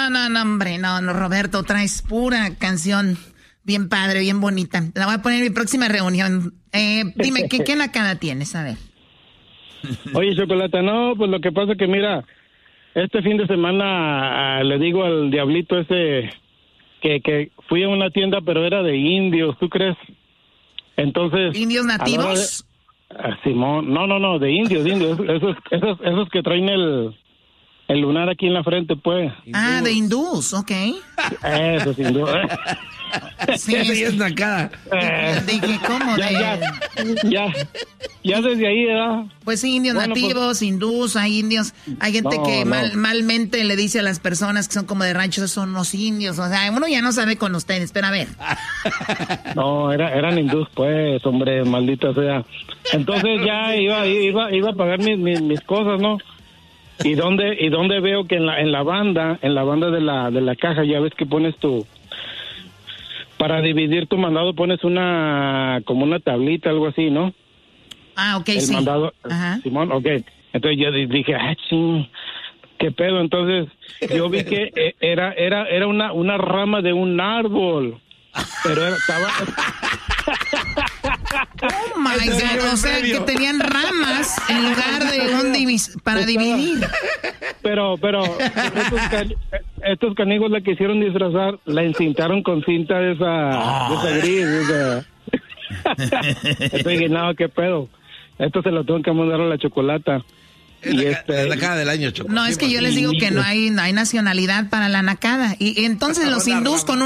No, hombre, no, Roberto, traes pura canción bien padre, bien bonita. La voy a poner en mi próxima reunión. Dime, ¿qué nacada tienes? A ver. Oye, Chocolata, no, pues lo que pasa que mira, este fin de semana le digo al diablito ese que fui a una tienda, pero era de indios, ¿tú crees? Entonces... ¿Indios nativos? Simón, no, de indios, esos que traen el lunar aquí en la frente, pues. Ah, de hindús, ok. Eso, sin duda. Sí, es nacada. Dije, ¿cómo? Ya desde ahí, ¿verdad? Pues sí, indios nativos, hindús, hay indios, hay gente que malmente le dice a las personas que son como de rancho, esos son los indios, o sea, uno ya no sabe con ustedes, pero a ver. No, eran hindús, pues, hombre, maldita sea. Entonces ya iba a pagar mis cosas, ¿no? ¿Y dónde veo que en la banda de la caja, ya ves que pones para dividir tu mandado pones como una tablita, algo así, ¿no? Ah, ok, el sí. mandado, ajá. Simón, ok. Entonces yo dije, ching, qué pedo. Entonces yo vi que era una rama de un árbol, pero estaba... Oh my God, o sea que tenían ramas en lugar de para dividir. Pero estos canigos la quisieron disfrazar, la encintaron con cinta de esa gris. Entonces dije, no, qué pedo. Esto se lo tengo que mandar a la Chocolata. La nacada del año, Chocolata. No, es que yo les digo que no hay nacionalidad para la nacada. Y entonces los hindús con